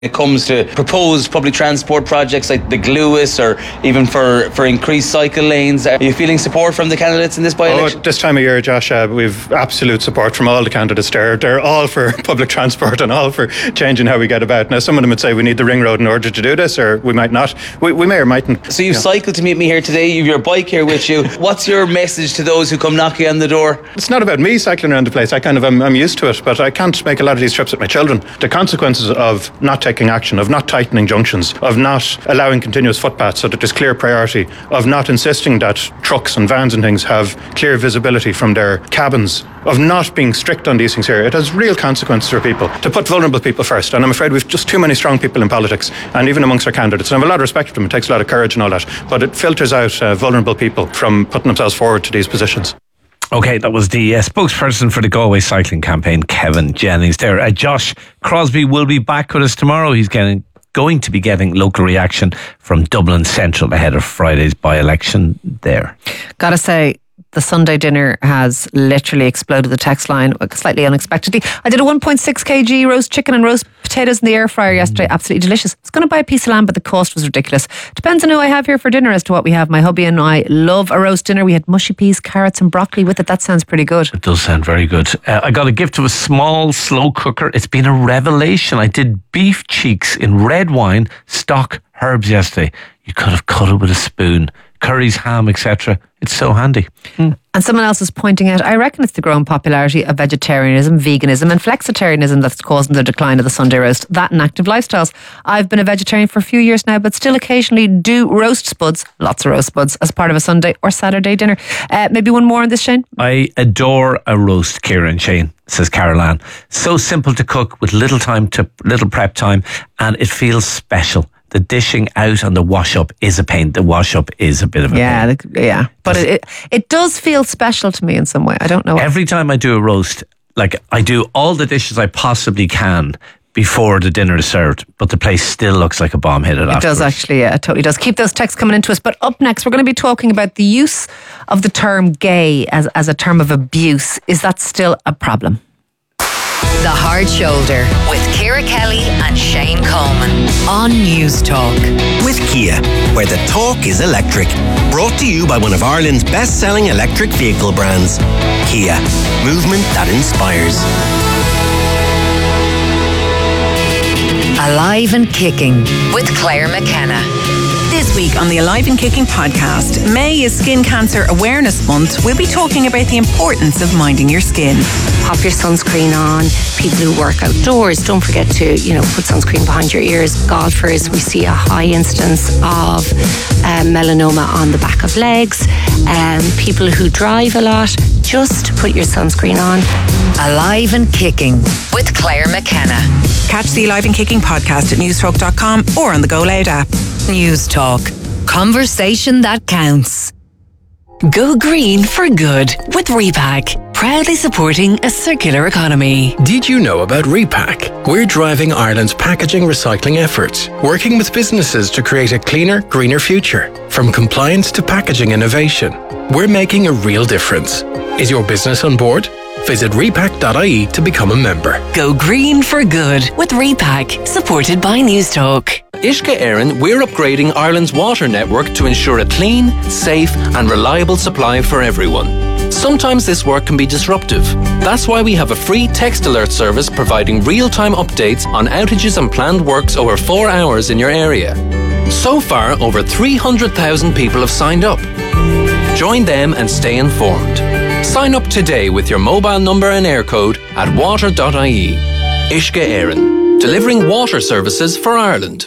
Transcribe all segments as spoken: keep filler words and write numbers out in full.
It comes to proposed public transport projects like the Glewis, or even for, for increased cycle lanes. Are you feeling support from the candidates in this by-election? Oh, this time of year, Josh, uh, we've absolute support from all the candidates there. They're all for public transport and all for changing how we get about. Now, some of them would say we need the ring road in order to do this, or we might not. We, we may or mightn't. So you've yeah. cycled to meet me here today. You've your bike here with you. What's your message to those who come knocking on the door? It's not about me cycling around the place. I kind of am I'm used to it, but I can't make a lot of these trips with my children. The consequences of not taking action, of not tightening junctions, of not allowing continuous footpaths so that there's clear priority, of not insisting that trucks and vans and things have clear visibility from their cabins, of not being strict on these things here. It has real consequences for people. To put vulnerable people first, and I'm afraid we've just too many strong people in politics, and even amongst our candidates. And I have a lot of respect for them. It takes a lot of courage and all that, but it filters out uh, vulnerable people from putting themselves forward to these positions. Okay, that was the uh, spokesperson for the Galway Cycling Campaign, Kevin Jennings there. Uh, Josh Crosby will be back with us tomorrow. He's getting going to be getting local reaction from Dublin Central ahead of Friday's by-election there. Gotta say, the Sunday dinner has literally exploded the text line slightly unexpectedly. I did a one point six kilogram roast chicken and roast potatoes in the air fryer yesterday. Absolutely delicious. I was going to buy a piece of lamb, but the cost was ridiculous. Depends on who I have here for dinner as to what we have. My hubby and I love a roast dinner. We had mushy peas, carrots and broccoli with it. That sounds pretty good. It does sound very good. Uh, I got a gift of a small slow cooker. It's been a revelation. I did beef cheeks in red wine, stock, herbs yesterday. You could have cut it with a spoon. Curries, ham, et cetera. It's so handy. Mm. And someone else is pointing out, I reckon it's the growing popularity of vegetarianism, veganism and flexitarianism that's causing the decline of the Sunday roast. That and active lifestyles. I've been a vegetarian for a few years now, but still occasionally do roast spuds, lots of roast spuds, as part of a Sunday or Saturday dinner. Uh, maybe one more on this, Shane? I adore a roast, Ciara and Shane, says Carol Ann. So simple to cook with little time to little prep time, and it feels special. The dishing out and the wash up is a pain. The wash up is a bit of a yeah, pain. The, yeah. But it, it it does feel special to me in some way. I don't know. Every time I do a roast, like I do all the dishes I possibly can before the dinner is served, but the place still looks like a bomb hit it afterwards. It does actually, yeah, it totally does. Keep those texts coming into us. But up next, we're going to be talking about the use of the term gay as, as a term of abuse. Is that still a problem? The Hard Shoulder with Ciara Kelly and Shane Coleman on News Talk. With Kia, where the talk is electric. Brought to you by one of Ireland's best-selling electric vehicle brands. Kia, movement that inspires. Alive and Kicking with Claire McKenna. This week on the Alive and Kicking podcast, May is Skin Cancer Awareness Month. We'll be talking about the importance of minding your skin. Pop your sunscreen on. People who work outdoors, don't forget to, you know, put sunscreen behind your ears. Golfers, we see a high incidence of um, melanoma on the back of legs. Um, people who drive a lot, just put your sunscreen on. Alive and Kicking with Claire McKenna. Catch the Alive and Kicking podcast at newstalk dot com or on the Go Loud app. News Talk. Conversation that counts. Go green for good with Repack. Proudly supporting a circular economy. Did you know about Repack? We're driving Ireland's packaging recycling efforts, working with businesses to create a cleaner, greener future. From compliance to packaging innovation, we're making a real difference. Is your business on board? Visit repack dot I E to become a member. Go green for good with Repack, supported by News Talk. Uisce Éireann, we're upgrading Ireland's water network to ensure a clean, safe and reliable supply for everyone. Sometimes this work can be disruptive. That's why we have a free text alert service providing real-time updates on outages and planned works over four hours in your area. So far, over three hundred thousand people have signed up. Join them and stay informed. Sign up today with your mobile number and air code at water dot I E. Uisce Éireann, delivering water services for Ireland.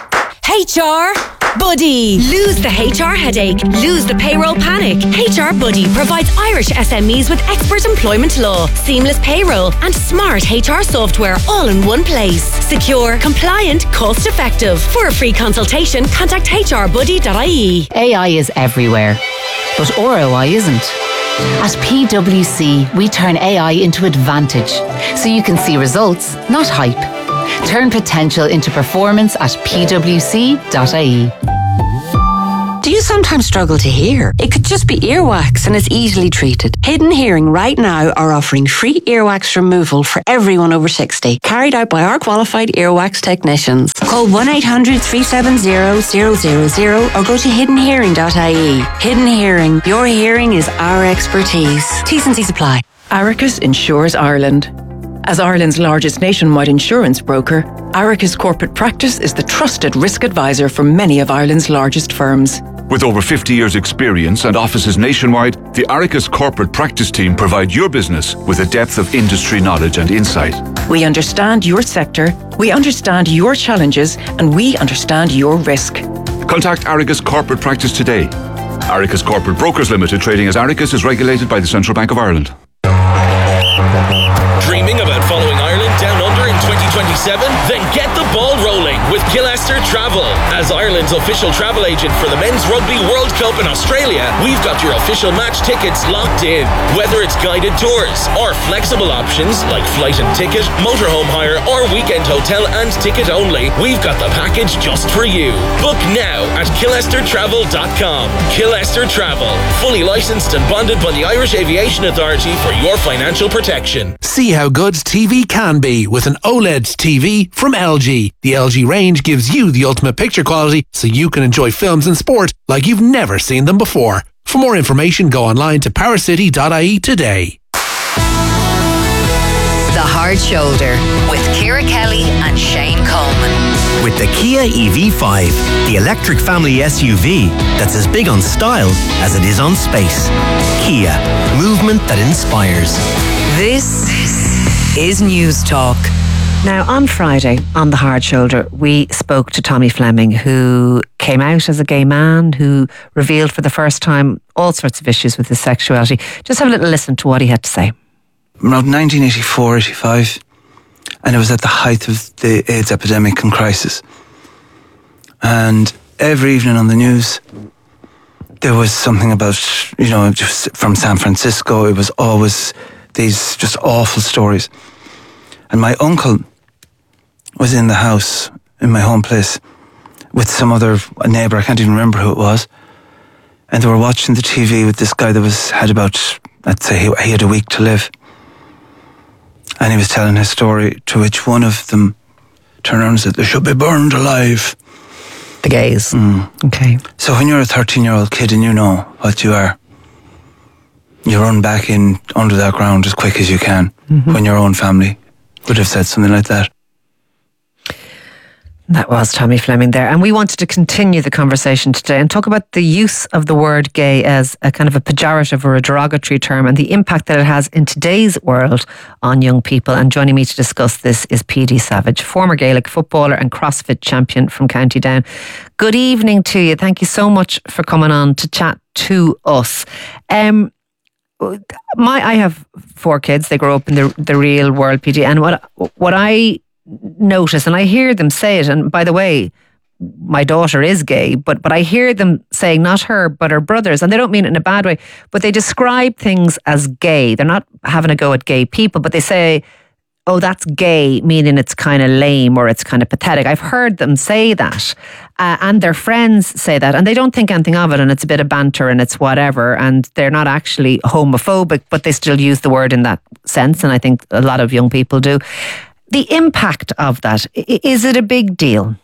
H R Buddy. Lose the H R headache. Lose the payroll panic. H R Buddy provides Irish S M Es with expert employment law, seamless payroll and smart H R software all in one place. Secure, compliant, cost effective. For a free consultation, contact H R buddy dot I E. A I is everywhere, but R O I isn't. At P W C, we turn A I into advantage, so you can see results, not hype. Turn potential into performance at P W C dot I E. Do you sometimes struggle to hear? It could just be earwax and it's easily treated. Hidden Hearing right now are offering free earwax removal for everyone over sixty, carried out by our qualified earwax technicians. Call one eight hundred, three seven zero, zero zero zero or go to hidden hearing dot I E. Hidden Hearing, your hearing is our expertise. T's and C's apply. Aricus Insures Ireland. As Ireland's largest nationwide insurance broker, Aricus Corporate Practice is the trusted risk advisor for many of Ireland's largest firms. With over fifty years' experience and offices nationwide, the Aricus Corporate Practice team provide your business with a depth of industry knowledge and insight. We understand your sector, we understand your challenges, and we understand your risk. Contact Aricus Corporate Practice today. Aricus Corporate Brokers Limited, trading as Aricus, is regulated by the Central Bank of Ireland. Dreaming about following Ireland down under in twenty twenty-seven? Then get the ball rolling with Killester Travel. As Ireland's official travel agent for the Men's Rugby World Cup in Australia, we've got your official match tickets locked in. Whether it's guided tours or flexible options like flight and ticket, motorhome hire or weekend hotel and ticket only, we've got the package just for you. Book now at killester travel dot com. Killester Travel, fully licensed and bonded by the Irish Aviation Authority for your financial protection. See how good T V can be with an OLED T V from L G. The L G range gives you the ultimate picture quality so you can enjoy films and sport like you've never seen them before. For more information, go online to power city dot I E today. The Hard Shoulder with Ciara Kelly and Shane Coleman. With the Kia E V five, the electric family S U V that's as big on style as it is on space. Kia, movement that inspires. This is News Talk. Now, on Friday, on The Hard Shoulder, we spoke to Tommy Fleming, who came out as a gay man, who revealed for the first time all sorts of issues with his sexuality. Just have a little listen to what he had to say. Around nineteen eighty-four, eighty-five, and it was at the height of the AIDS epidemic and crisis. And every evening on the news, there was something about, you know, just from San Francisco. It was always these just awful stories. And my uncle was in the house, in my home place, with some other neighbour, I can't even remember who it was. And they were watching the T V with this guy that was had about, let's say, he, he had a week to live. And he was telling his story, to which one of them turned around and said, they should be burned alive. The gays. Mm. Okay. So when you're a thirteen-year-old kid and you know what you are, you run back in under that ground as quick as you can, mm-hmm. when your own family would have said something like that. That was Tommy Fleming there. And we wanted to continue the conversation today and talk about the use of the word gay as a kind of a pejorative or a derogatory term and the impact that it has in today's world on young people. And joining me to discuss this is P D Savage, former Gaelic footballer and CrossFit champion from County Down. Good evening to you. Thank you so much for coming on to chat to us. Um, my I have four kids. They grow up in the the real world, P D. And what what I notice, and I hear them say it, and by the way, my daughter is gay, but but I hear them saying, not her, but her brothers, and they don't mean it in a bad way, but they describe things as gay. They're not having a go at gay people, but they say, oh, that's gay, meaning it's kind of lame or it's kind of pathetic. I've heard them say that, uh, and their friends say that, and they don't think anything of it, and it's a bit of banter and it's whatever, and they're not actually homophobic, but they still use the word in that sense, and I think a lot of young people do. The impact of that, is it a big deal?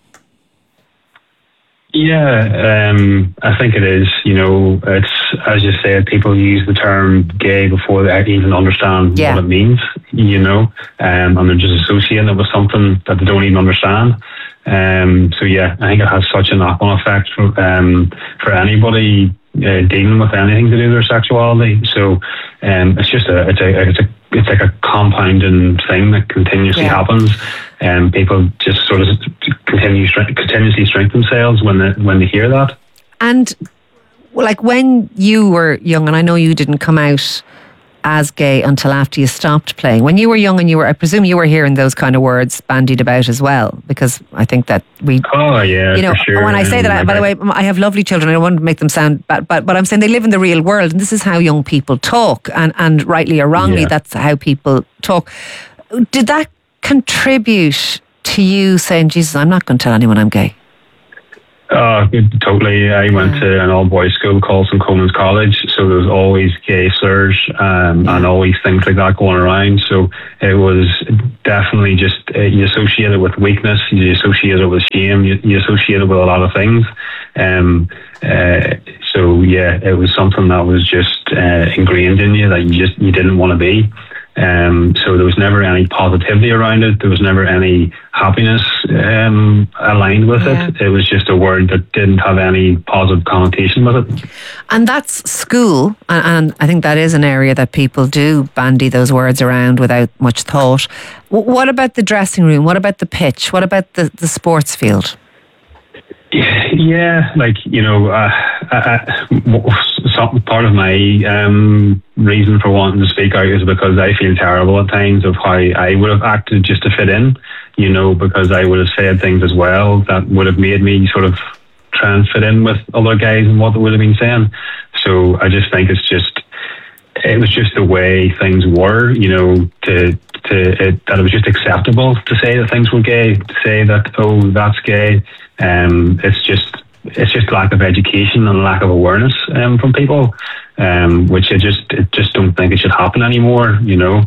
Yeah, um, I think it is. You know, it's, as you said, people use the term gay before they even understand yeah. what it means, you know, um, and they're just associating it with something that they don't even understand. Um, so yeah, I think it has such a knock-on effect for, um, for anybody uh, dealing with anything to do with their sexuality. So um, it's just a, it's a, it's a, it's like a compounding thing that continuously yeah. happens, and people just sort of continue continuously strengthen themselves when they when they hear that. And like when you were young, and I know you didn't come out as gay until after you stopped playing. When you were young, and you were, I presume you were hearing those kind of words bandied about as well, because I think that we. Oh yeah, you know, for sure. When I say that, I, by the way, I have lovely children. I don't want to make them sound bad, but but I'm saying they live in the real world, and this is how young people talk, and and rightly or wrongly, yeah. that's how people talk. Did that contribute to you saying, Jesus, I'm not going to tell anyone I'm gay? Uh, totally. I went yeah. to an all-boys school called Saint Coleman's College, so there was always gay slurs um, yeah. and always things like that going around. So it was definitely just, uh, you associate it with weakness, you associate it with shame, you, you associate it with a lot of things. Um, uh, so yeah, it was something that was just uh, ingrained in you that you just you didn't want to be. Um, so there was never any positivity around it. There was never any happiness um, aligned with yeah. it. It was just a word that didn't have any positive connotation with it. And that's school, and, and I think that is an area that people do bandy those words around without much thought. W- what about the dressing room? What about the pitch? What about the, the sports field? Yeah, like, you know, uh, uh, some part of my um, reason for wanting to speak out is because I feel terrible at times of how I would have acted just to fit in, you know, because I would have said things as well that would have made me sort of try and fit in with other guys and what they would have been saying. So I just think it's just, it was just the way things were, you know, to to it, that it was just acceptable to say that things were gay, to say that, oh, that's gay. Um, it's just it's just lack of education and lack of awareness um, from people, um, which I just I just don't think it should happen anymore. You know,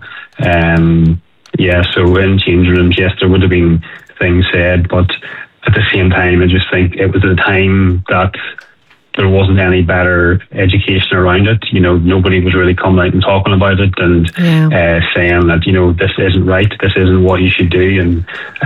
um, yeah. So in change rooms, yes, there would have been things said, but at the same time, I just think it was a time that there wasn't any better education around it. You know, nobody was really coming out and talking about it and yeah. uh, saying that, you know, this isn't right, this isn't what you should do. And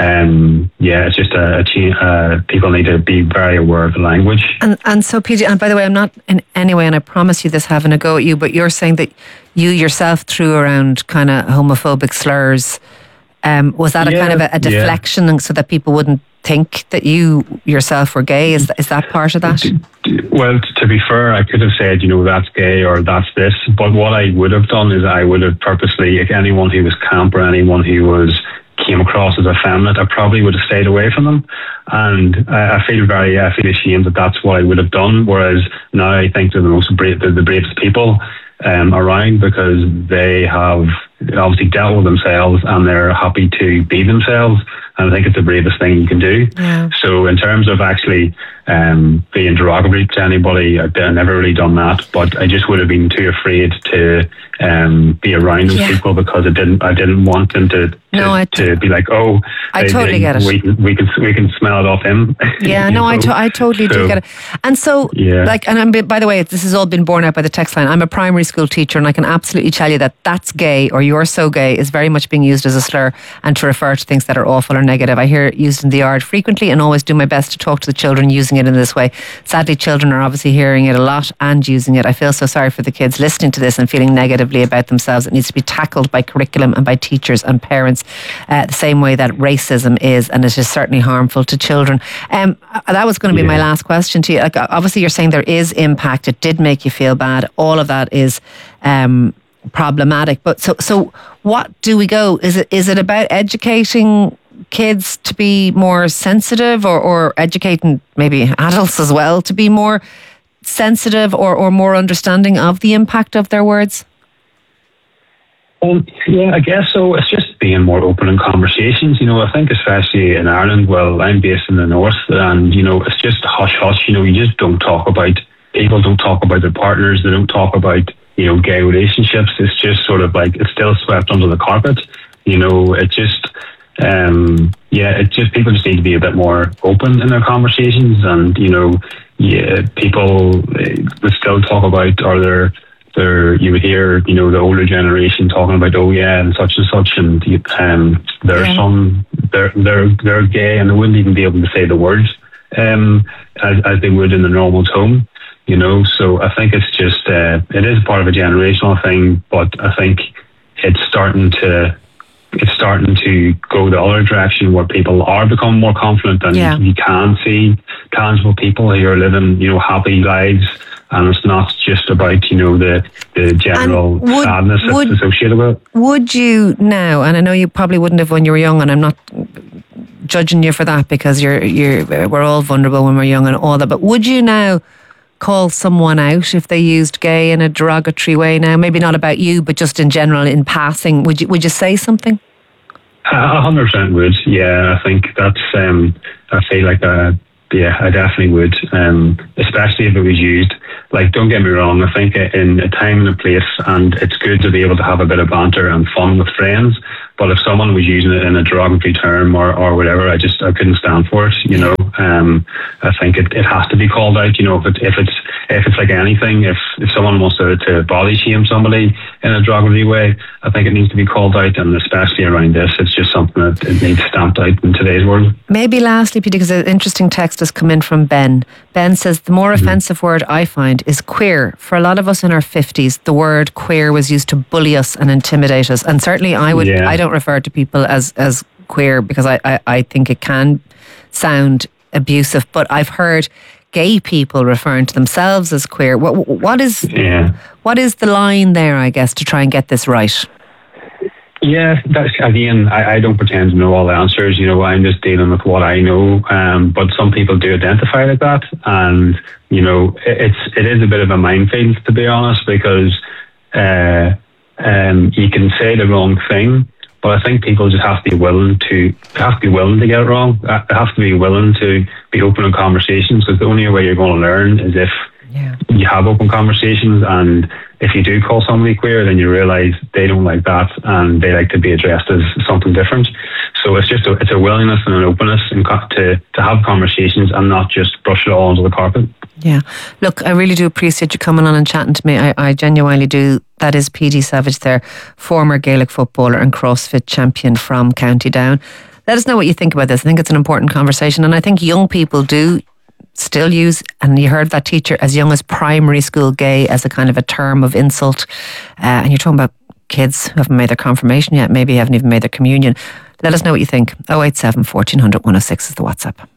um, yeah, it's just a, a change. Uh, people need to be very aware of the language. And and so, P J, and by the way, I'm not in any way, and I promise you this, having a go at you, but you're saying that you yourself threw around kind of homophobic slurs. Um, was that a yeah, kind of a, a deflection yeah. so that people wouldn't think that you yourself were gay? Is is that part of that? Well, to be fair, I could have said, you know, that's gay or that's this. But what I would have done is I would have purposely, if anyone who was camp or anyone who was came across as effeminate, I probably would have stayed away from them. And I, I feel very, I feel ashamed that that's what I would have done. Whereas now I think they're the most brave, they're the bravest people um, around, because they have obviously dealt with themselves and they're happy to be themselves. And I think it's the bravest thing you can do. Yeah. So in terms of actually um, being derogatory to anybody, I've never really done that. But I just would have been too afraid to um, be around those yeah. people, because I didn't. I didn't want them to to, no, I t- to be like, oh, I they, totally they, get it. We can we can we can smell it off him. Yeah, no, I, to- I totally so, do get it. And so, yeah. like, and I'm, by the way, this has all been borne out by the text line. I'm a primary school teacher, and I can absolutely tell you that that's gay or you're so gay is very much being used as a slur and to refer to things that are awful or negative. I hear it used in the yard frequently and always do my best to talk to the children using it in this way. Sadly, children are obviously hearing it a lot and using it. I feel so sorry for the kids listening to this and feeling negatively about themselves. It needs to be tackled by curriculum and by teachers and parents uh, the same way that racism is, and it is certainly harmful to children. Um, that was going to be yeah. my last question to you. Like, obviously, you're saying there is impact. It did make you feel bad. All of that is um, problematic. But so, so what do we go? Is it is it about educating kids to be more sensitive, or, or educating maybe adults as well to be more sensitive or, or more understanding of the impact of their words? Um, yeah, I guess so. It's just being more open in conversations. You know, I think especially in Ireland, well, I'm based in the north, and, you know, it's just hush hush. You know, you just don't talk about, people don't talk about their partners. They don't talk about, you know, gay relationships. It's just sort of like, it's still swept under the carpet. You know, it just... Um, yeah, it just people just need to be a bit more open in their conversations, and you know, yeah, people would still talk about, or they're, they're, you would hear, you know, the older generation talking about, oh yeah, and such and such, and um, there's yeah. some, they're they're they're gay, and they wouldn't even be able to say the words um as, as they would in the normal tone, you know. So I think it's just uh, it is part of a generational thing, but I think it's starting to. It's starting to go the other direction, where people are becoming more confident, and yeah. you can see tangible people who are living, you know, happy lives, and it's not just about, you know, the the general would, sadness that's would, associated with it. Would you now, and I know you probably wouldn't have when you were young, and I'm not judging you for that, because you're you're we're all vulnerable when we're young and all that, but would you now call someone out if they used gay in a derogatory way now? Maybe not about you, but just in general, in passing. Would you would you say something? A hundred percent would. Yeah, I think that's. Um, I feel like uh, yeah, I definitely would, um, especially if it was used. Like, don't get me wrong, I think in a time and a place, and it's good to be able to have a bit of banter and fun with friends, but if someone was using it in a derogatory term or, or whatever, I just I couldn't stand for it, you know. Um, I think it, it has to be called out, you know, if, it, if it's if it's like anything, if, if someone wants to, to body shame somebody in a derogatory way, I think it needs to be called out, and especially around this, it's just something that it needs stamped out in today's world. Maybe lastly, Peter, because an interesting text has come in from Ben. Ben says, the more offensive word I find is queer. For a lot of us in our fifties, the word queer was used to bully us and intimidate us. And certainly I would, yeah. I don't refer to people as, as queer because I, I, I think it can sound abusive, but I've heard gay people referring to themselves as queer. What, what is, yeah. what is the line there, I guess, to try and get this right? Yeah, that's, again, I, I don't pretend to know all the answers. You know, I'm just dealing with what I know. Um, but some people do identify like that, and you know, it, it's it is a bit of a minefield, to be honest, because uh, um, you can say the wrong thing, but I think people just have to be willing to have to be willing to get it wrong. They have to be willing to be open in conversations, because the only way you're going to learn is if yeah. you have open conversations. And if you do call somebody queer, then you realise they don't like that and they like to be addressed as something different. So it's just a, it's a willingness and an openness and co- to, to have conversations and not just brush it all under the carpet. Yeah. Look, I really do appreciate you coming on and chatting to me. I, I genuinely do. That is P D Savage there, former Gaelic footballer and CrossFit champion from County Down. Let us know what you think about this. I think it's an important conversation, and I think young people do still use, and you heard that teacher as young as primary school, gay as a kind of a term of insult. Uh, and you're talking about kids who haven't made their confirmation yet, maybe haven't even made their communion. Let us know what you think. oh eight seven, fourteen hundred, one oh six is the WhatsApp.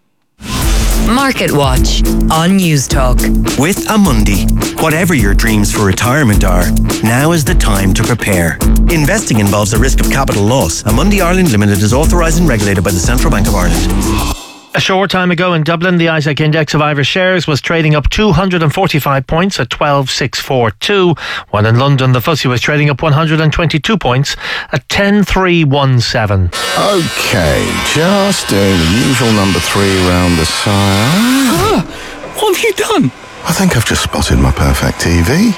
Market Watch on News Talk. With Amundi, whatever your dreams for retirement are, now is the time to prepare. Investing involves the risk of capital loss. Amundi Ireland Limited is authorised and regulated by the Central Bank of Ireland. A short time ago in Dublin, the Isaac Index of Irish shares was trading up two hundred forty-five points at twelve six forty-two, while in London the F T S E was trading up one hundred twenty-two points at ten three seventeen. OK, just doing the usual number three round the side. Ah, what have you done? I think I've just spotted my perfect T V.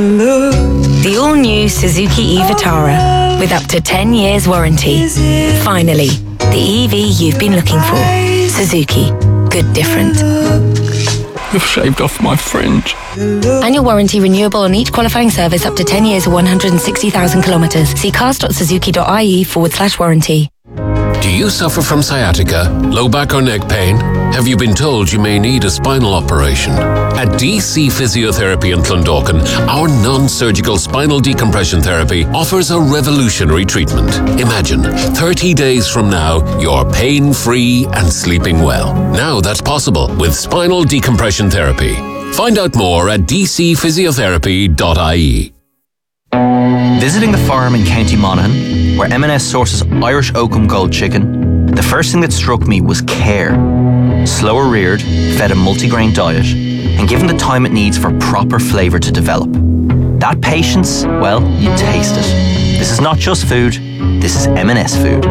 The all-new Suzuki e-Vitara with up to ten years warranty. Finally, the E V you've been looking for. Suzuki. Good different. You've shaved off my fringe. Annual warranty renewable on each qualifying service up to ten years or one hundred sixty thousand kilometres. See cars.suzuki.ie forward slash warranty. Do you suffer from sciatica, low back or neck pain? Have you been told you may need a spinal operation? At D C Physiotherapy in Clondalkin, our non-surgical spinal decompression therapy offers a revolutionary treatment. Imagine, thirty days from now, you're pain-free and sleeping well. Now that's possible with spinal decompression therapy. Find out more at d c physiotherapy dot i e. Visiting the farm in County Monaghan, where M and S sources Irish Oakham Gold chicken, the first thing that struck me was care. Slower reared, fed a multigrain diet, and given the time it needs for proper flavour to develop. That patience, well, you taste it. This is not just food, this is M and S food.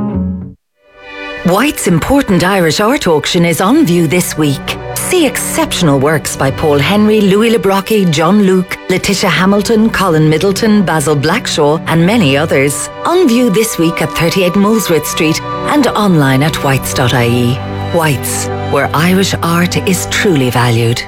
White's important Irish art auction is on view this week. See exceptional works by Paul Henry, Louis Le Brocq, John Luke, Letitia Hamilton, Colin Middleton, Basil Blackshaw, and many others. On view this week at thirty-eight Molesworth Street and online at whites dot i e. Whites, where Irish art is truly valued.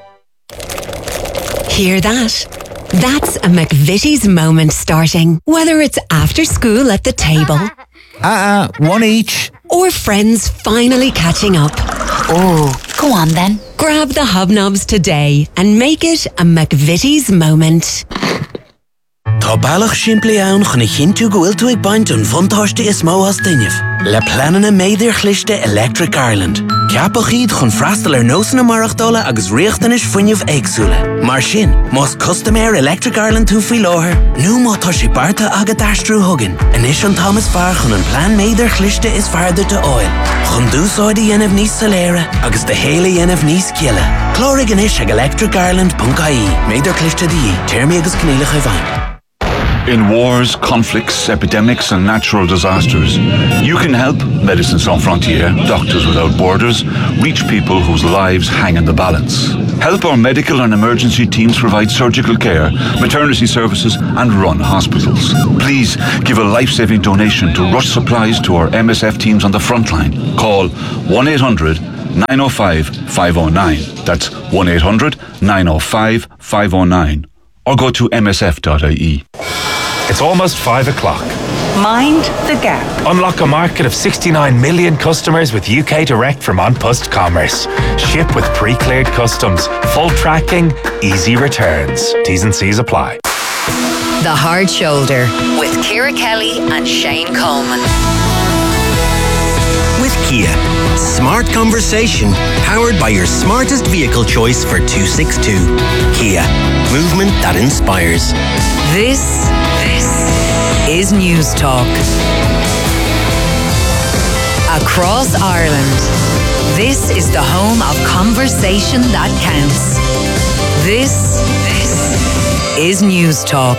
Hear that? That's a McVitie's moment starting. Whether it's after school at the table. Uh-uh, one each. Or friends finally catching up. Oh, go on then. Grab the hobnobs today and make it a McVitie's moment. Tá bailach siimplí ann chuna chinú go bhfuil tú ag baint an fantáiste is mó as duineh. Le planan na méidir chlichte Electric Ireland. Ceapach iad chun freastal ar nósanna marachtála agus riachtanis fuinneamh éagsúla. Mar sin, más Customair Electric Ireland tú faoi láthair, nó má tá sí barta agad astrú thugan. Inis an Thomas fear chun an plán méidir chlichte is farda de oil. Chun dúsáide dhéanamh níos saléire agus de héile dhéanamh níos ciile. Clórig inis ag electric ireland dot i e. Méidir chlichte di, téirmí agus cnílach a bhain. In wars, conflicts, epidemics and natural disasters, you can help Médecins Sans Frontières, Doctors Without Borders, reach people whose lives hang in the balance. Help our medical and emergency teams provide surgical care, maternity services and run hospitals. Please give a life-saving donation to rush supplies to our M S F teams on the front line. Call one eight hundred nine oh five five oh nine. That's one eight hundred nine oh five five oh nine. Or go to m s f dot i e. It's almost five o'clock. Mind the gap. Unlock a market of sixty-nine million customers with U K Direct from An Post Commerce. Ship with pre-cleared customs, full tracking, easy returns. T's and C's apply. The Hard Shoulder with Ciara Kelly and Shane Coleman. With Kia, smart conversation powered by your smartest vehicle choice for two sixty-two. Kia, movement that inspires. This, this is News Talk. Across Ireland, this is the home of conversation that counts. This, this is News Talk.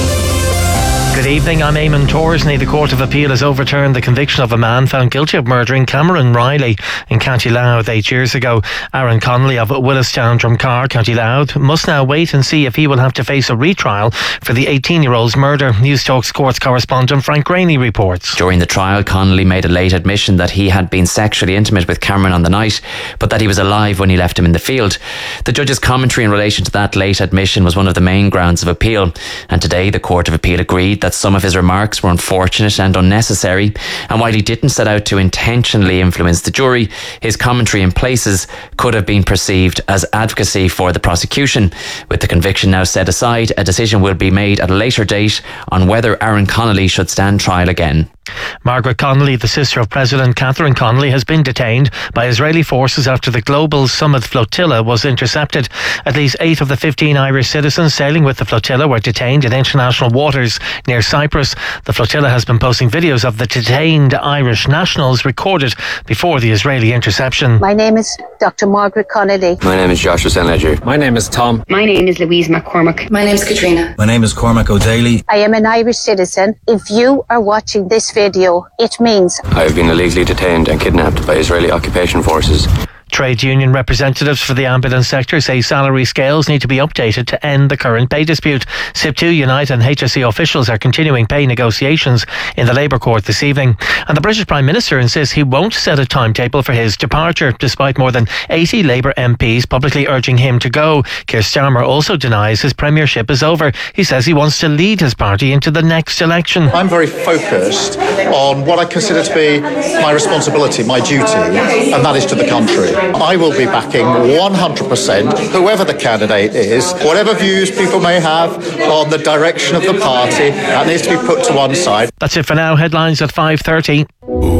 Good evening, I'm Eamon Torsney. The Court of Appeal has overturned the conviction of a man found guilty of murdering Cameron Riley in County Louth eight years ago. Aaron Connolly of Willistown, Drumcar, County Louth, must now wait and see if he will have to face a retrial for the eighteen-year-old's murder. News Talk's courts correspondent Frank Graney reports. During the trial, Connolly made a late admission that he had been sexually intimate with Cameron on the night, but that he was alive when he left him in the field. The judge's commentary in relation to that late admission was one of the main grounds of appeal, and today the Court of Appeal agreed that that some of his remarks were unfortunate and unnecessary, and while he didn't set out to intentionally influence the jury, his commentary in places could have been perceived as advocacy for the prosecution. With the conviction now set aside, a decision will be made at a later date on whether Aaron Connolly should stand trial again. Margaret Connolly, the sister of President Catherine Connolly, has been detained by Israeli forces after the Global Summit flotilla was intercepted. At least eight of the fifteen Irish citizens sailing with the flotilla were detained in international waters near Cyprus. The flotilla has been posting videos of the detained Irish nationals recorded before the Israeli interception. My name is Doctor Margaret Connolly. My name is Joshua St Ledger. My name is Tom. My name is Louise McCormack. My name is Katrina. My name is Cormac O'Daly. I am an Irish citizen. If you are watching this video, it means I have been illegally detained and kidnapped by Israeli occupation forces. Trade union representatives for the ambulance sector say salary scales need to be updated to end the current pay dispute. S I P two, Unite and H S E officials are continuing pay negotiations in the Labour Court this evening. And the British Prime Minister insists he won't set a timetable for his departure, despite more than eighty Labour M Ps publicly urging him to go. Keir Starmer also denies his premiership is over. He says he wants to lead his party into the next election. I'm very focused on what I consider to be my responsibility, my duty, and that is to the country. I will be backing one hundred percent whoever the candidate is. Whatever views people may have on the direction of the party, that needs to be put to one side. That's it for now. Headlines at five thirty.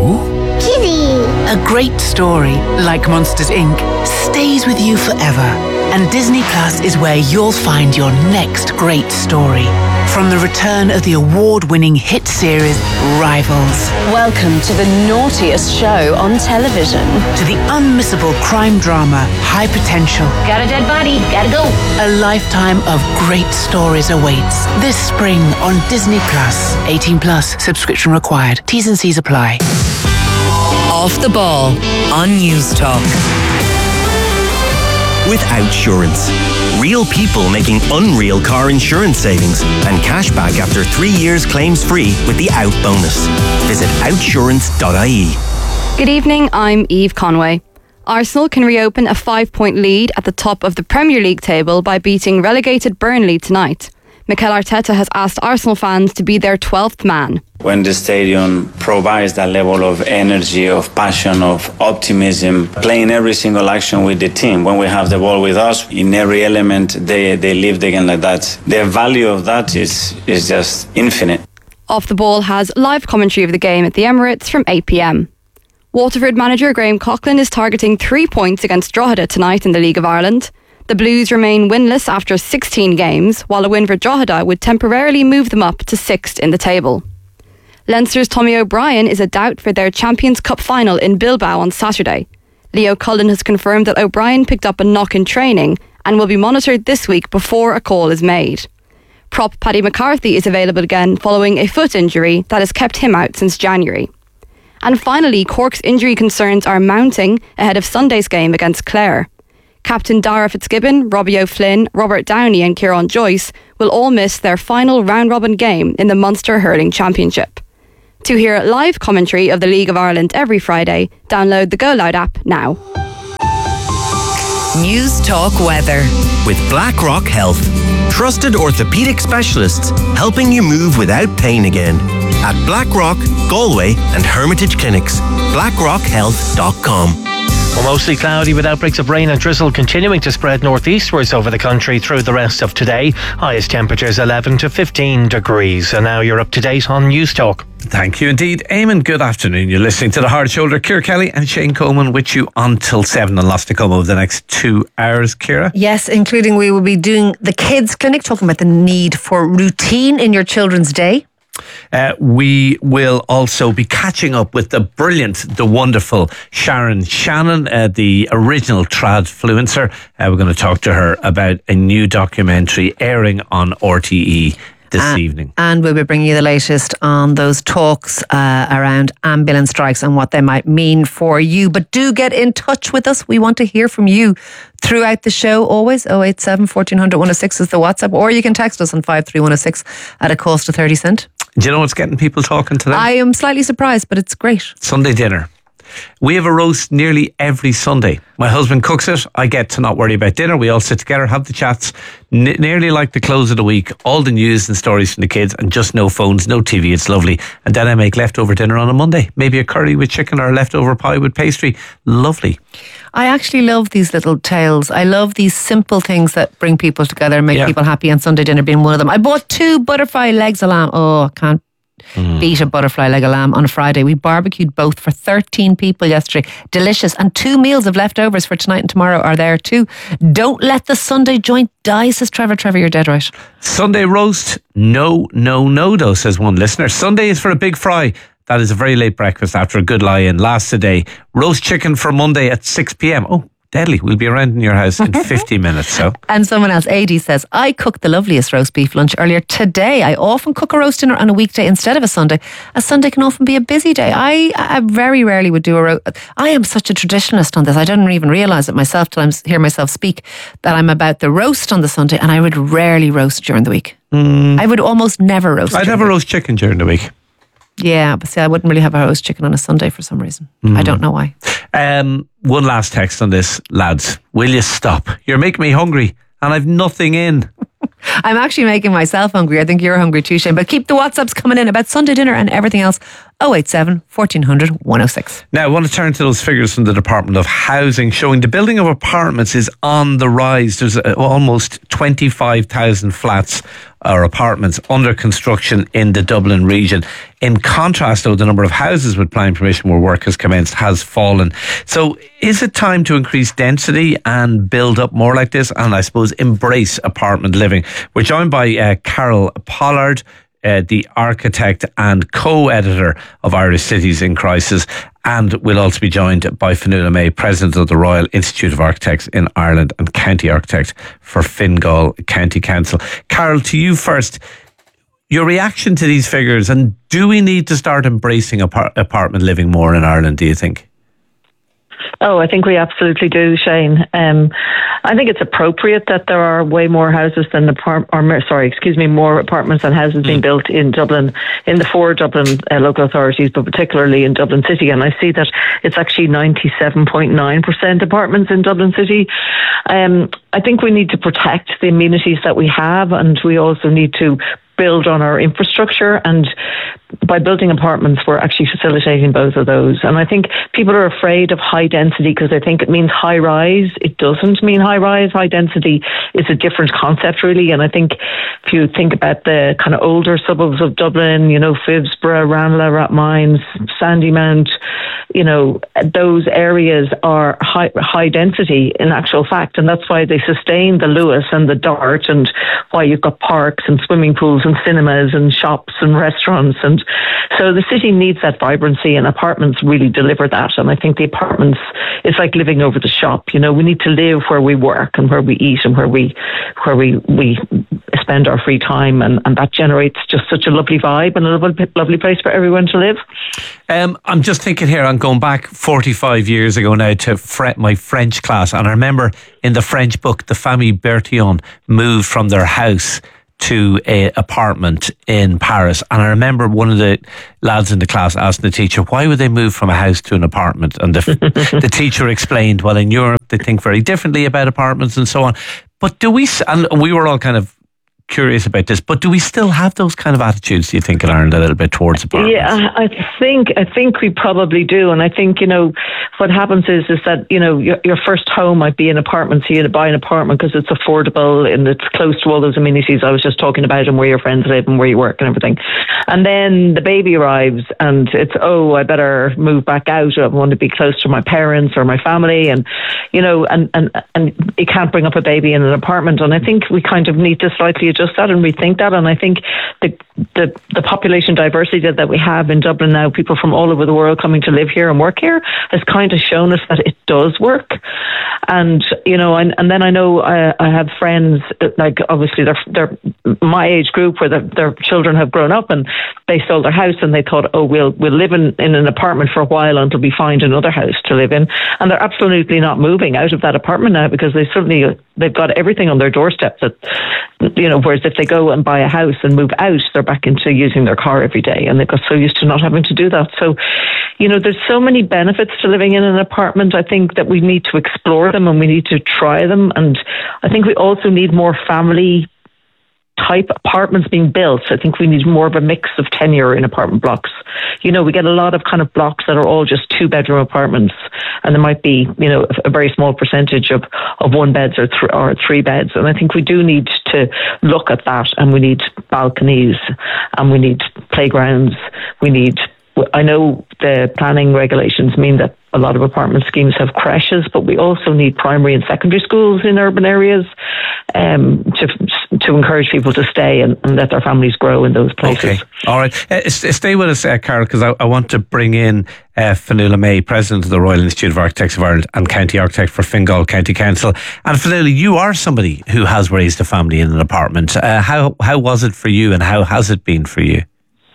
Kitty! A great story, like Monsters Incorporated, stays with you forever. And Disney Plus is where you'll find your next great story. From the return of the award-winning hit series Rivals. Welcome to the naughtiest show on television. To the unmissable crime drama High Potential. Got a dead body, gotta go. A lifetime of great stories awaits this spring on Disney Plus. eighteen plus, subscription required. T's and C's apply. Off the Ball on News Talk. With Outsurance. Real people making unreal car insurance savings and cash back after three years claims free with the Out bonus. Visit outsurance dot I E. Good evening, I'm Eve Conway. Arsenal can reopen a five-point lead at the top of the Premier League table by beating relegated Burnley tonight. Mikel Arteta has asked Arsenal fans to be their twelfth man. When the stadium provides that level of energy, of passion, of optimism, playing every single action with the team, when we have the ball with us, in every element, they, they live the game like that. The value of that is, is just infinite. Off the Ball has live commentary of the game at the Emirates from eight p.m. Waterford manager Graham Coughlan is targeting three points against Drogheda tonight in the League of Ireland. The Blues remain winless after sixteen games, while a win for Drogheda would temporarily move them up to sixth in the table. Leinster's Tommy O'Brien is a doubt for their Champions Cup final in Bilbao on Saturday. Leo Cullen has confirmed that O'Brien picked up a knock in training and will be monitored this week before a call is made. Prop Paddy McCarthy is available again following a foot injury that has kept him out since January. And finally, Cork's injury concerns are mounting ahead of Sunday's game against Clare. Captain Dara Fitzgibbon, Robbie O'Flynn, Robert Downey and Kieran Joyce will all miss their final round-robin game in the Munster Hurling Championship. To hear live commentary of the League of Ireland every Friday, download the Go Loud app now. News Talk Weather. With BlackRock Health. Trusted orthopaedic specialists helping you move without pain again. At BlackRock, Galway and Hermitage Clinics. blackrock health dot com. Well, mostly cloudy with outbreaks of rain and drizzle continuing to spread northeastwards over the country through the rest of today. Highest temperatures eleven to fifteen degrees. And now you're up to date on News Talk. Thank you indeed, Eamon. Good afternoon. You're listening to The Hard Shoulder. Ciara Kelly and Shane Coleman with you until seven, and lots to come over the next two hours, Ciara. Yes, including we will be doing the Kids Clinic, talking about the need for routine in your children's day. Uh, we will also be catching up with the brilliant, the wonderful Sharon Shannon, uh, the original Tradfluencer. Uh, we're going to talk to her about a new documentary airing on R T E this uh, evening. And we'll be bringing you the latest on those talks uh, around ambulance strikes and what they might mean for you. But do get in touch with us. We want to hear from you throughout the show. Always oh eight seven, fourteen hundred, one oh six is the WhatsApp, or you can text us on five three one oh six at a cost of thirty cent. Do you know what's getting people talking today? I am slightly surprised, but it's great. Sunday dinner. We have a roast nearly every Sunday. My husband cooks it. I get to not worry about dinner. We all sit together, have the chats, N- nearly like the close of the week. All the news and stories from the kids, and just no phones, no T V. It's lovely. And then I make leftover dinner on a Monday. Maybe a curry with chicken or a leftover pie with pastry. Lovely. I actually love these little tales. I love these simple things that bring people together and make yeah. people happy, and Sunday dinner being one of them. I bought two butterfly legs of lamb. Oh, I can't Mm. beat a butterfly leg of lamb on a Friday. We barbecued both for thirteen people yesterday. Delicious. And two meals of leftovers for tonight and tomorrow are there too. Don't let the Sunday joint die, says Trevor. Trevor, you're dead right. Sunday roast? No, no, no, though, says one listener. Sunday is for a big fry. That is a very late breakfast after a good lie-in. Last today. Roast chicken for Monday at six p.m. Oh, deadly. We'll be around in your house in fifty minutes. So. And someone else, A D, says, I cooked the loveliest roast beef lunch earlier today. I often cook a roast dinner on a weekday instead of a Sunday. A Sunday can often be a busy day. I, I very rarely would do a roast. I am such a traditionalist on this. I don't even realise it myself till I hear myself speak that I'm about the roast on the Sunday, and I would rarely roast during the week. Mm. I would almost never roast. I'd have a roast chicken during the week. Yeah, but see, I wouldn't really have a roast chicken on a Sunday for some reason. Mm. I don't know why. Um, one last text on this, lads. Will you stop? You're making me hungry and I've nothing in. I'm actually making myself hungry. I think you're hungry too, Shane. But keep the WhatsApps coming in about Sunday dinner and everything else. oh eight seven, fourteen hundred, one oh six. Now, I want to turn to those figures from the Department of Housing showing the building of apartments is on the rise. There's uh, almost twenty-five thousand flats or apartments under construction in the Dublin region. In contrast, though, the number of houses with planning permission where work has commenced has fallen. So is it time to increase density and build up more like this, and I suppose embrace apartment living? We're joined by uh, Carol Pollard, Uh, the architect and co-editor of Irish Cities in Crisis, and we'll also be joined by Fionnuala May, President of the Royal Institute of Architects in Ireland and County Architect for Fingal County Council. Carol, to you first. Your reaction to these figures, and do we need to start embracing apart- apartment living more in Ireland, do you think? Oh, I think we absolutely do, Shane. Um, I think it's appropriate that there are way more houses than apart- or sorry, excuse me, more apartments than houses mm. being built in Dublin, in the four Dublin uh, local authorities, but particularly in Dublin City. And I see that it's actually ninety-seven point nine percent apartments in Dublin City. Um, I think we need to protect the amenities that we have, and we also need to build on our infrastructure, and by building apartments we're actually facilitating both of those. And I think people are afraid of high density because they think it means high rise. It doesn't mean high rise. High density is a different concept really, and I think if you think about the kind of older suburbs of Dublin, you know, Phibsborough, Ranelagh, Rathmines, Sandymount, you know, those areas are high, high density in actual fact, and that's why they sustain the Lewis and the Dart, and why you've got parks and swimming pools and cinemas and shops and restaurants and And so the city needs that vibrancy, and apartments really deliver that. And I think the apartments, it's like living over the shop. You know, we need to live where we work and where we eat and where we where we, we spend our free time, and, and that generates just such a lovely vibe and a lovely, lovely place for everyone to live. Um, I'm just thinking here, I'm going back forty-five years ago now to fre- my French class, and I remember in the French book, the famille Bertillon moved from their house to a apartment in Paris, and I remember one of the lads in the class asking the teacher, why would they move from a house to an apartment? And the, the teacher explained, well, in Europe they think very differently about apartments and so on. But do we, and we were all kind of curious about this, but do we still have those kind of attitudes, do you think, in Ireland a little bit towards apartments? Yeah, I think I think we probably do. And I think, you know, what happens is is that, you know, your, your first home might be an apartment, so you buy an apartment because it's affordable and it's close to all those amenities I was just talking about, and where your friends live and where you work and everything. And then the baby arrives and it's, oh, I better move back out. I want to be close to my parents or my family, and, you know, and, and, and you can't bring up a baby in an apartment. And I think we kind of need to slightly just that and rethink that. And I think the, the the population diversity that, that we have in Dublin now, people from all over the world coming to live here and work here, has kind of shown us that it does work. And, you know, and, and then I know I, I have friends that, like, obviously they're, they're my age group, where the, their children have grown up and they sold their house and they thought, oh, we'll we'll live in, in an apartment for a while until we find another house to live in. And they're absolutely not moving out of that apartment now, because they certainly, they've got everything on their doorstep that, you know, whereas if they go and buy a house and move out, they're back into using their car every day, and they've got so used to not having to do that. So, you know, there's so many benefits to living in an apartment. I think that we need to explore them and we need to try them. And I think we also need more family type apartments being built. I think we need more of a mix of tenure in apartment blocks. You know, we get a lot of kind of blocks that are all just two bedroom apartments, and there might be, you know, a very small percentage of, of one beds or, th- or three beds. And I think we do need to look at that, and we need balconies, and we need playgrounds. We need, I know the planning regulations mean that a lot of apartment schemes have creches, but we also need primary and secondary schools in urban areas um, to to encourage people to stay and, and let their families grow in those places. Okay, all right. Uh, stay with us, uh, Carol, because I, I want to bring in uh, Fionnuala May, President of the Royal Institute of Architects of Ireland and County Architect for Fingal County Council. And Fionnuala, you are somebody who has raised a family in an apartment. Uh, how how was it for you, and how has it been for you?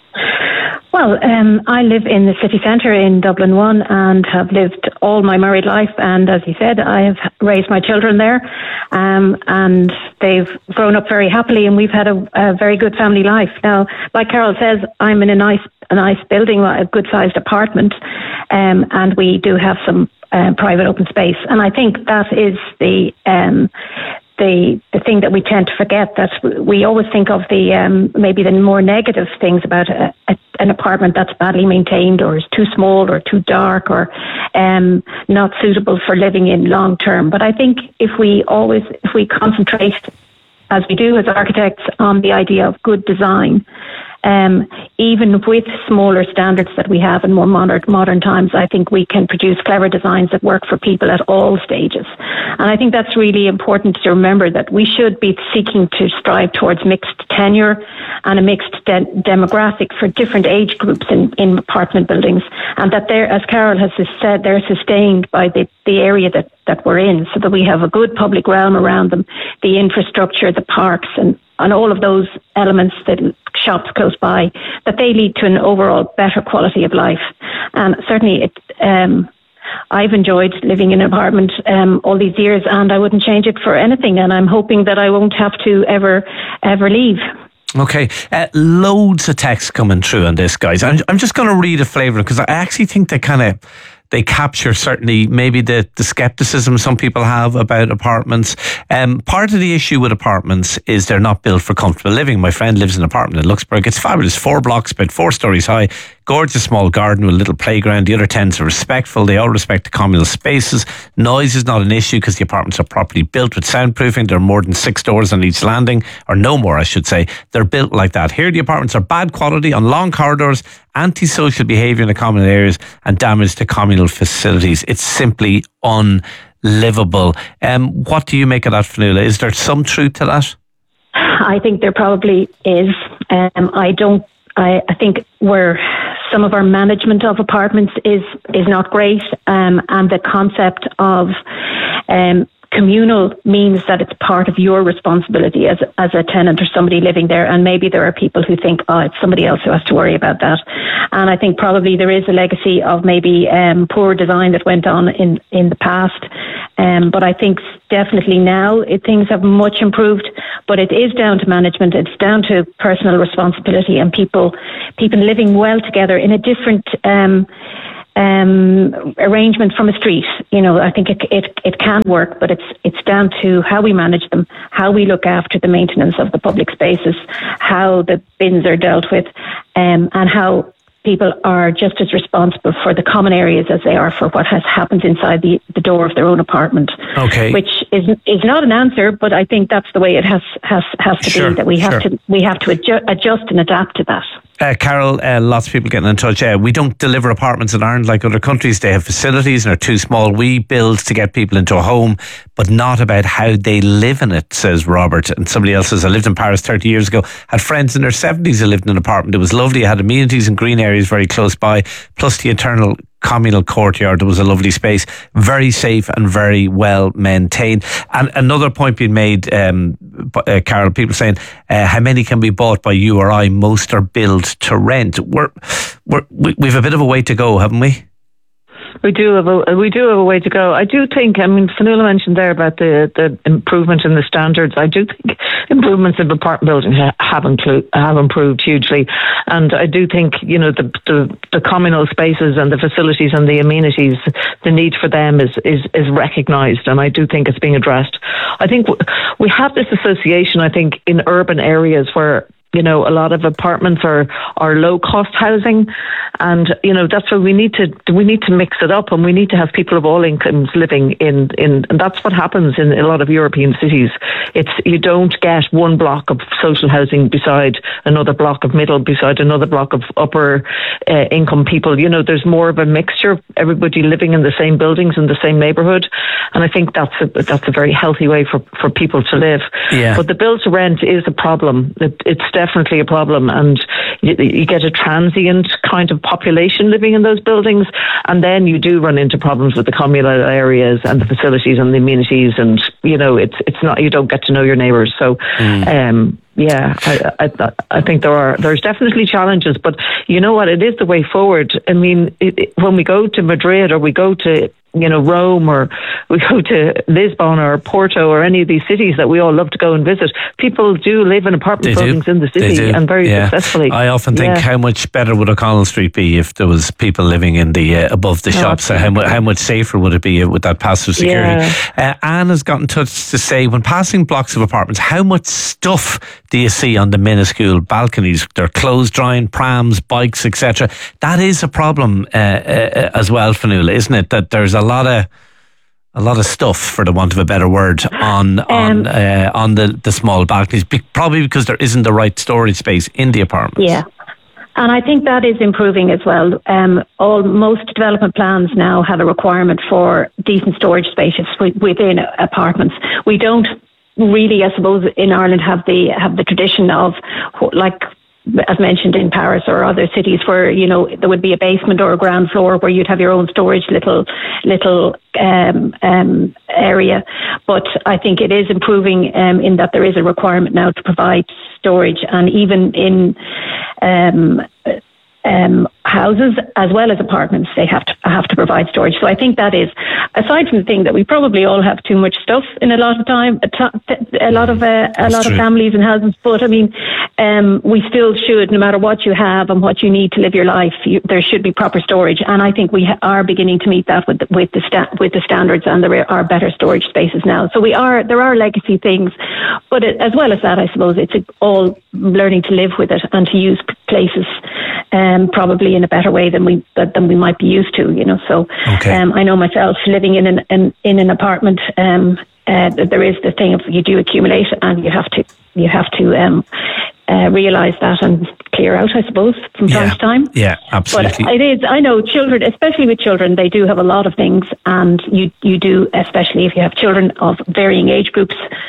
Well, um, I live in the city centre in Dublin one and have lived all my married life. And as you said, I have raised my children there, um, and they've grown up very happily, and we've had a, a very good family life. Now, like Carol says, I'm in a nice, a nice building, a good-sized apartment, um, and we do have some uh, private open space. And I think that is the... Um, The, the thing that we tend to forget, that we always think of the um, maybe the more negative things about a, a, an apartment that's badly maintained, or is too small, or too dark, or um, not suitable for living in long term. But I think if we always, if we concentrate, as we do as architects, on the idea of good design, Um, even with smaller standards that we have in more modern, modern times, I think we can produce clever designs that work for people at all stages. And I think that's really important to remember, that we should be seeking to strive towards mixed tenure and a mixed de- demographic for different age groups in, in apartment buildings. And that they're, as Carol has said, they're sustained by the, the area that, that we're in, so that we have a good public realm around them, the infrastrucure, the parks, and and all of those elements, that shops close by, that they lead to an overall better quality of life. And certainly it, um, I've enjoyed living in an apartment um, all these years, and I wouldn't change it for anything. And I'm hoping that I won't have to ever, ever leave. Okay, uh, loads of texts coming through on this, guys. I'm, I'm just going to read a flavour, because I actually think they kind of... They capture certainly maybe the, the scepticism some people have about apartments. Um, part of the issue with apartments is they're not built for comfortable living. My friend lives in an apartment in Luxembourg. It's fabulous. Four blocks, about four stories high. Gorgeous small garden with a little playground. The other tenants are respectful. They all respect the communal spaces. Noise is not an issue because the apartments are properly built with soundproofing. There are more than six doors on each landing, or no more, I should say. They're built like that. Here, the apartments are bad quality, on long corridors, antisocial behaviour in the common areas, and damage to communal facilities. It's simply unlivable. Um, what do you make of that, Fionnuala? Is there some truth to that? I think there probably is. Um, I don't I, I think we're some of our management of apartments is is not great, um, and the concept of um, communal means that it's part of your responsibility as as a tenant or somebody living there, and maybe there are people who think, oh, it's somebody else who has to worry about that. And I think probably there is a legacy of maybe um, poor design that went on in, in the past, um, but I think definitely now it, things have much improved, but it is down to management, it's down to personal responsibility and people people living well together in a different um um arrangement from a street. You know, I think it it it can work, but it's it's down to how we manage them, how we look after the maintenance of the public spaces, how the bins are dealt with, um, and how people are just as responsible for the common areas as they are for what has happened inside the, the door of their own apartment. Okay. Which is is not an answer, but I think that's the way it has has has to Sure, be. That we have sure. to we have to adju- adjust and adapt to that. Uh, Carol, uh, lots of people getting in touch. Uh, we don't deliver apartments in Ireland like other countries. They have facilities and are too small. We build to get people into a home, but not about how they live in it, says Robert. And somebody else says, I lived in Paris thirty years ago, had friends in their seventies who lived in an apartment. It was lovely. I had amenities and green areas very close by, plus the internal communal courtyard. There was a lovely space, very safe and very well maintained. And another point being made, um, uh, Carol, people saying uh, how many can be bought by you or I? Most are built to rent. We're, we're we, we've a bit of a way to go, haven't we? We do have a we do have a way to go. I do think. I mean, Fionnuala mentioned there about the, the improvement in the standards. I do think improvements in apartment buildings have include, have improved hugely, and I do think you know the, the the communal spaces and the facilities and the amenities, the need for them is is is recognised, and I do think it's being addressed. I think we have this association. I think in urban areas where, you know, a lot of apartments are, are low cost housing, and you know that's where we need to we need to mix it up, and we need to have people of all incomes living in, in and that's what happens in a lot of European cities. It's you don't get one block of social housing beside another block of middle beside another block of upper uh, income people. You know, there's more of a mixture, everybody living in the same buildings in the same neighbourhood, and I think that's a that's a very healthy way for, for people to live. Yeah. But the build to rent is a problem. It, it's definitely a problem, and you, you get a transient kind of population living in those buildings, and then you do run into problems with the communal areas and the facilities and the amenities, and you know it's it's not you don't get to know your neighbours. So mm. um yeah, I, I I think there are there's definitely challenges, but you know what, it is the way forward. I mean, it, it, when we go to Madrid or we go to you know Rome or we go to Lisbon or Porto or any of these cities that we all love to go and visit, people do live in apartment They buildings do. in the They city do. and very Yeah. successfully. I often think Yeah. how much better would O'Connell Street be if there was people living in the uh, above the Oh, shops? How, mu- how much safer would it be with that passive security? Uh, Anne has got in touch to say, when passing blocks of apartments, how much stuff do you see on the minuscule balconies? They're clothes drying, prams, bikes, et cetera. That is a problem uh, uh, as well, Fionnuala, isn't it? That there's a lot of a lot of stuff, for the want of a better word, on on uh, on the, the small balconies, Be- probably because there isn't the right storage space in the apartments. Yeah. And I think that is improving as well. Um, all most development plans now have a requirement for decent storage spaces w- within apartments. We don't really, I suppose, in Ireland have the have the tradition of, like, as mentioned in Paris or other cities, where you know there would be a basement or a ground floor where you'd have your own storage little little um, um, area. But I think it is improving um, in that there is a requirement now to provide storage, and even in um, um, houses as well as apartments, they have to have to provide storage. So I think that is, aside from the thing that we probably all have too much stuff in a lot of time, a, t- a lot of uh, a lot true. of families and houses. But I mean, um, we still should, no matter what you have and what you need to live your life, you, there should be proper storage. And I think we ha- are beginning to meet that with the, with the sta- with the standards, and there are better storage spaces now. So we are there are legacy things, but it, as well as that, I suppose it's all learning to live with it and to use places um, probably in a better way than we than we might be used to. You know, so Okay. um, I know myself living in an in, in an apartment. Um, uh, there is the thing of you do accumulate, and you have to you have to um, uh, realise that and clear out, I suppose, from time Yeah. to time. Yeah, absolutely. But it is, I know children, especially with children, they do have a lot of things, and you, you do, especially if you have children of varying age groups,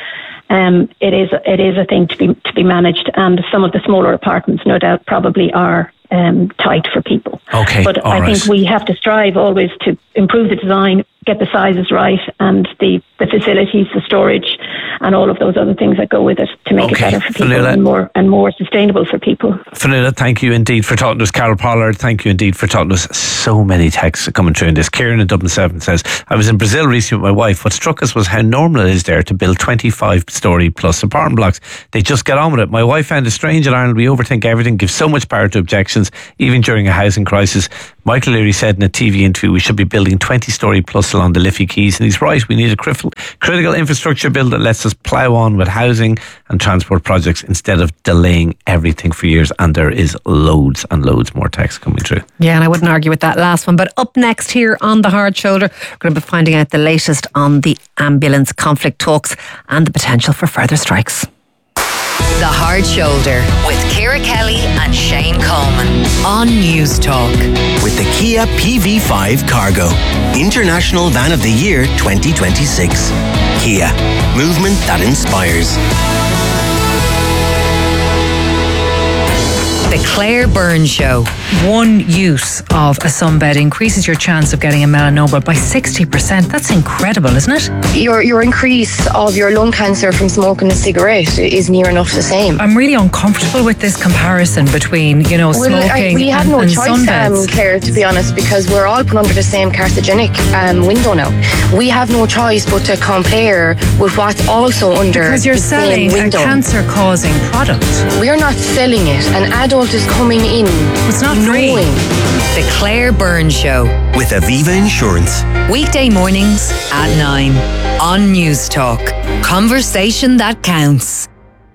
um, it is it is a thing to be to be managed. And some of the smaller apartments, no doubt, probably are um, tight for people. Okay, but I right. think we have to strive always to improve the design, get the sizes right, and the, the facilities, the storage, and all of those other things that go with it to make Okay, it better for people Fionnuala. and more and more sustainable for people. Fionnuala, thank you indeed for talking to us. Carol Pollard, thank you indeed for talking to us. So many texts coming through in this. Kieran in Dublin seven says, I was in Brazil recently with my wife. What struck us was how normal it is there to build twenty-five storey plus apartment blocks. They just get on with it. My wife found it strange in Ireland. We overthink everything, give so much power to objections, even during a housing crisis. Michael Leary said in a T V interview we should be building twenty storey plus along the Liffey Quays, and he's right. We need a critical, critical infrastructure bill that lets us plough on with housing and transport projects instead of delaying everything for years. And there is loads and loads more text coming through. Yeah, and I wouldn't argue with that last one. But up next here on The Hard Shoulder, we're going to be finding out the latest on the ambulance conflict talks and the potential for further strikes. The Hard Shoulder with Ciara Kelly and Shane Coleman on News Talk. With the Kia P V five Cargo, International Van of the Year twenty twenty-six. Kia, movement that inspires. The Claire Byrne Show. One use of a sunbed increases your chance of getting a melanoma by sixty percent. That's incredible, isn't it? Your your increase of your lung cancer from smoking a cigarette is near enough the same. I'm really uncomfortable with this comparison between, you know, Well, smoking I, we and, have no and choice, sunbeds. um, Claire, to be honest, because we're all put under the same carcinogenic um, window now. We have no choice but to compare with what's also under Because you're the same selling a window. cancer-causing product. We're not selling it. An adult is coming in. It's not free. The Claire Byrne Show. With Aviva Insurance. Weekday mornings at nine on News Talk. Conversation that counts.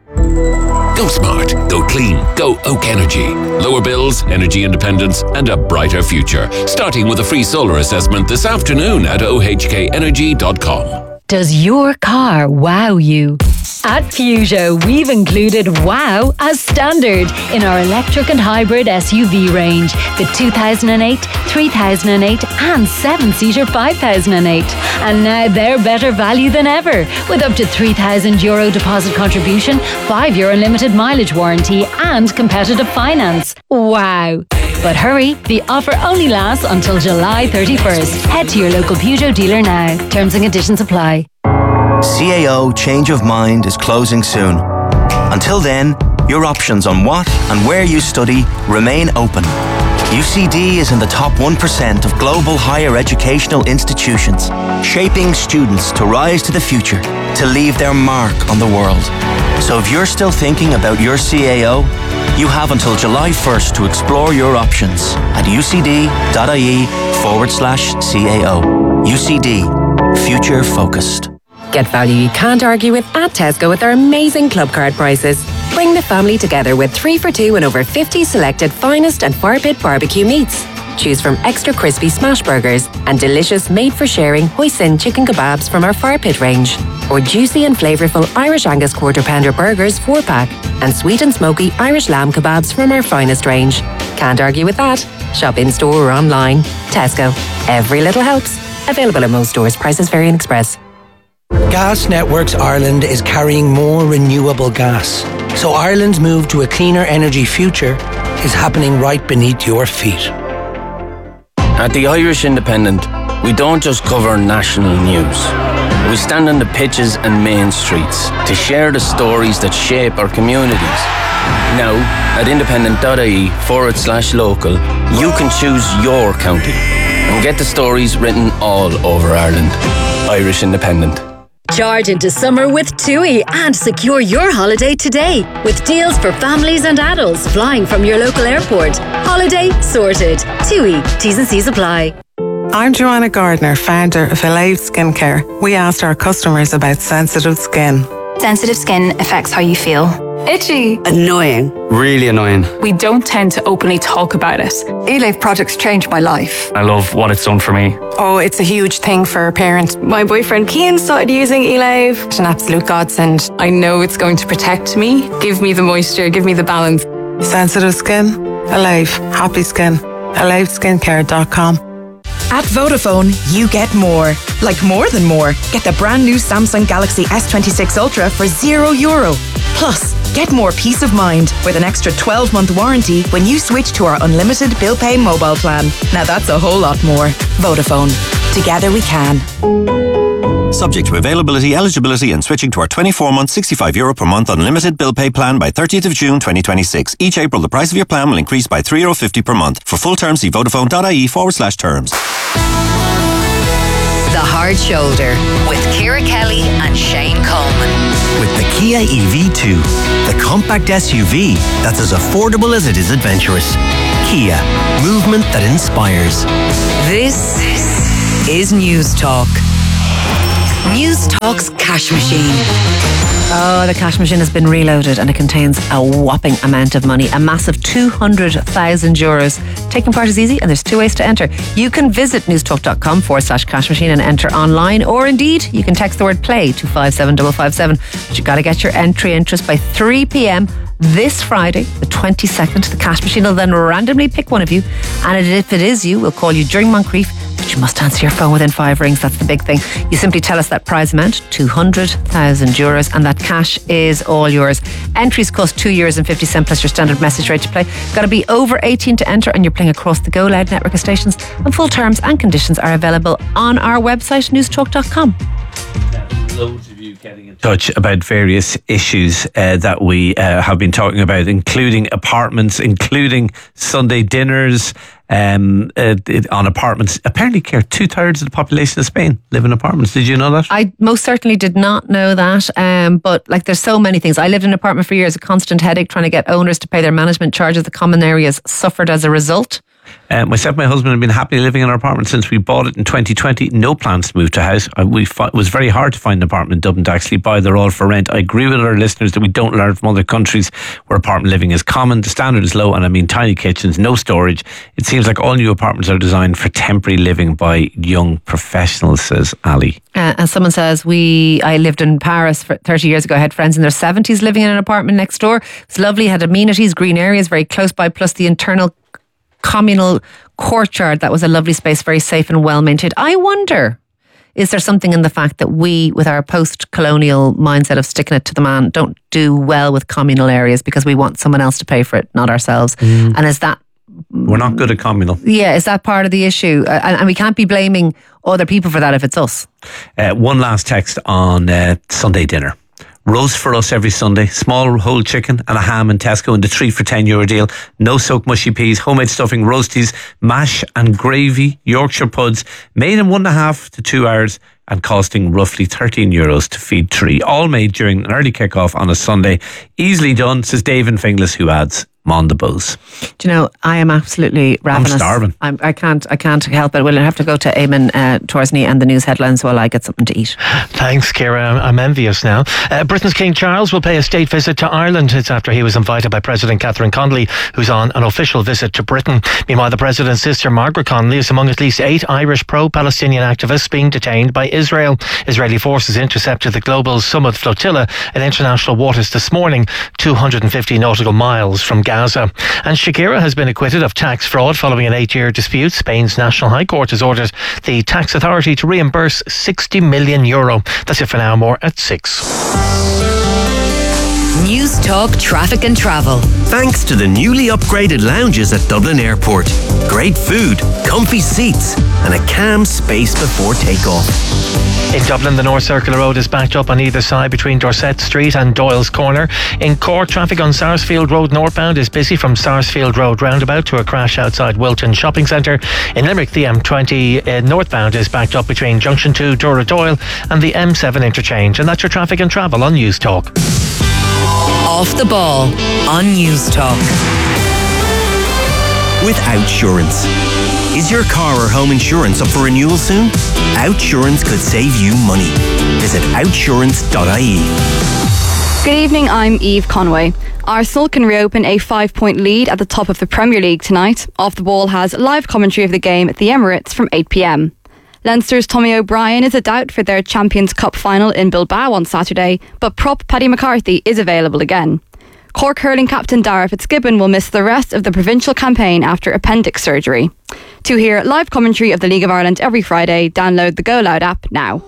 Go smart, go clean, go Oak Energy. Lower bills, energy independence, and a brighter future. Starting with a free solar assessment this afternoon at o h k energy dot com. Does your car wow you? At Peugeot, we've included wow as standard in our electric and hybrid S U V range. The two thousand eight, three thousand eight and seven-seater five thousand eight. And now they're better value than ever with up to three thousand euro deposit contribution, five year unlimited mileage warranty and competitive finance. Wow. But hurry, the offer only lasts until July thirty-first. Head to your local Peugeot dealer now. Terms and conditions apply. C A O Change of Mind is closing soon. Until then, your options on what and where you study remain open. U C D is in the top one percent of global higher educational institutions, shaping students to rise to the future, to leave their mark on the world. So if you're still thinking about your C A O, you have until July first to explore your options at ucd.ie forward slash CAO. U C D, future focused. Get value you can't argue with at Tesco with our amazing club card prices. Bring the family together with three for two and over fifty selected finest and fire pit barbecue meats. Choose from extra crispy smash burgers and delicious made-for-sharing hoisin chicken kebabs from our fire pit range. Or juicy and flavourful Irish Angus quarter pounder burgers four pack and sweet and smoky Irish lamb kebabs from our finest range. Can't argue with that. Shop in store or online. Tesco. Every little helps. Available in most stores. Prices vary in Express. Gas Networks Ireland is carrying more renewable gas. So Ireland's move to a cleaner energy future is happening right beneath your feet. At the Irish Independent, we don't just cover national news. We stand on the pitches and main streets to share the stories that shape our communities. Now, at independent.ie forward slash local, you can choose your county and get the stories written all over Ireland. Irish Independent. Charge into summer with TUI and secure your holiday today with deals for families and adults flying from your local airport. Holiday sorted. TUI. T's and C's apply. I'm Joanna Gardner, founder of Alive Skincare. We asked our customers about sensitive skin. Sensitive skin affects how you feel. Itchy. Annoying. Really annoying. We don't tend to openly talk about it. Elave products changed my life. I love what it's done for me. Oh, it's a huge thing for parents. My boyfriend Cian started using Elave. It's an absolute godsend. I know it's going to protect me, give me the moisture, give me the balance. Sensitive skin, Alive. Happy skin. alive skincare dot com. At Vodafone, you get more. Like more than more. Get the brand new Samsung Galaxy S twenty-six Ultra for zero euro. Plus, get more peace of mind with an extra twelve-month warranty when you switch to our unlimited bill pay mobile plan. Now that's a whole lot more. Vodafone. Together we can. Subject to availability, eligibility and switching to our twenty-four month sixty-five euro per month unlimited bill pay plan by thirtieth of June twenty twenty-six. Each April the price of your plan will increase by three euro fifty per month. For full terms see vodafone.ie forward slash terms. The Hard Shoulder with Ciara Kelly and Shane Coleman. With the Kia E V two, the compact S U V that's as affordable as it is adventurous. Kia, movement that inspires. This is News Talk. News Talk's cash machine. Oh, the cash machine has been reloaded and it contains a whopping amount of money, a massive two hundred thousand euros. Taking part is easy and there's two ways to enter. You can visit newstalk.com forward slash cash machine and enter online, or indeed you can text the word play to five seven five five seven. But you've got to get your entry interest by three p.m. this Friday, the twenty-second. The cash machine will then randomly pick one of you, and if it is you, we'll call you during Moncrief. But you must answer your phone within five rings. That's the big thing. You simply tell us that prize amount, two hundred thousand euros, and that cash is all yours. Entries cost two euros and fifty cents plus your standard message rate to play. Got to be over eighteen to enter, and you're playing across the Go Loud network of stations. And full terms and conditions are available on our website, newstalk dot com. Loads of you getting in touch about various issues uh, that we uh, have been talking about, including apartments, including Sunday dinners um, uh, on apartments. Apparently, Care, two thirds of the population of Spain live in apartments. Did you know that? I most certainly did not know that. Um, but like, there's so many things. I lived in an apartment for years, a constant headache trying to get owners to pay their management charges. The common areas suffered as a result. Uh, myself and my husband have been happily living in our apartment since we bought it in twenty twenty. No plans to move to a house. Uh, we fi- it was very hard to find an apartment in Dublin to actually buy. They're all for rent. I agree with our listeners that we don't learn from other countries where apartment living is common. The standard is low, and I mean tiny kitchens, no storage. It seems like all new apartments are designed for temporary living by young professionals, says Ali. Uh, and someone says, we I lived in Paris for thirty years ago. I had friends in their seventies living in an apartment next door. It's lovely, had amenities, green areas very close by, plus the internal communal courtyard. That was a lovely space, very safe and well maintained. I wonder, is there something in the fact that we, with our post-colonial mindset of sticking it to the man, don't do well with communal areas because we want someone else to pay for it, not ourselves? Mm. And is that... We're not good at communal. Yeah, is that part of the issue? Uh, and, and we can't be blaming other people for that if it's us. Uh, one last text on uh, Sunday dinner. Roast for us every Sunday. Small whole chicken and a ham in Tesco in the three for ten euro deal. No soaked mushy peas, homemade stuffing, roasties, mash and gravy, Yorkshire puds, made in one and a half to two hours and costing roughly thirteen euros to feed three. All made during an early kick-off on a Sunday. Easily done, says Dave in Finglas, who adds, Mon the buzz. Do you know, I am absolutely ravenous. I'm starving. I'm, I can't I can't help it. We'll have to go to Eamon uh, Torsney and the news headlines while I get something to eat. Thanks, Ciara. I'm, I'm envious now. Uh, Britain's King Charles will pay a state visit to Ireland. It's after he was invited by President Catherine Connolly, who's on an official visit to Britain. Meanwhile, the President's sister, Margaret Connolly, is among at least eight Irish pro-Palestinian activists being detained by Israel. Israeli forces intercepted the Global Summit flotilla in international waters this morning, two hundred fifty nautical miles from Gaza. Gaza. And Shakira has been acquitted of tax fraud following an eight-year dispute. Spain's National High Court has ordered the tax authority to reimburse sixty million euro. That's it for now. More at six. News Talk Traffic and Travel. Thanks to the newly upgraded lounges at Dublin Airport. Great food, comfy seats, and a calm space before takeoff. In Dublin, the North Circular Road is backed up on either side between Dorset Street and Doyle's Corner. In Cork, traffic on Sarsfield Road northbound is busy from Sarsfield Road roundabout to a crash outside Wilton Shopping Centre. In Limerick, the M twenty uh, northbound is backed up between Junction two, Dura Doyle and the M seven interchange. And that's your traffic and travel on News Talk. Off the ball on News Talk. With Outsurance. Is your car or home insurance up for renewal soon? Outsurance could save you money. Visit outsurance dot I E. Good evening, I'm Eve Conway. Arsenal can reopen a five-point lead at the top of the Premier League tonight. Off the Ball has live commentary of the game at the Emirates from eight p.m. Leinster's Tommy O'Brien is a doubt for their Champions Cup final in Bilbao on Saturday, but prop Paddy McCarthy is available again. Cork hurling captain Dara Fitzgibbon will miss the rest of the provincial campaign after appendix surgery. To hear live commentary of the League of Ireland every Friday, download the Go Loud app now.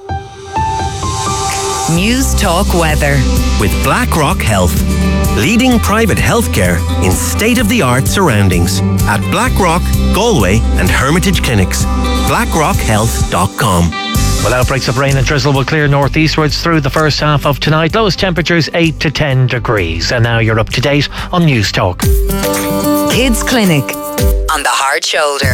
News Talk Weather. With BlackRock Health. Leading private healthcare in state-of-the-art surroundings. At BlackRock, Galway and Hermitage Clinics. blackrock health dot com. Well, outbreaks of rain and drizzle will clear northeastwards through the first half of tonight. Lowest temperatures eight to ten degrees. And now you're up to date on News Talk. Kids Clinic on the Hard Shoulder.